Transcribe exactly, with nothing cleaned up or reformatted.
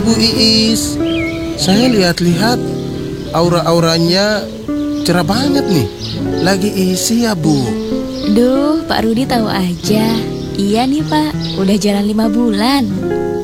Bu Iis. Saya lihat-lihat aura-auranya cerah banget nih. Lagi isi ya, Bu? Duh, Pak Rudi tahu aja. Iya nih Pak, udah jalan lima bulan.